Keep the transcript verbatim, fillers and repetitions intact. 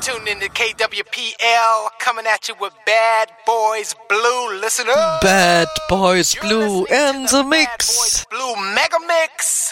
tuned into K W P L, coming at you with Bad Boys Blue. Listen up. Bad Boys You're Blue listening to in the Bad mix. Boys Blue Mega Mix.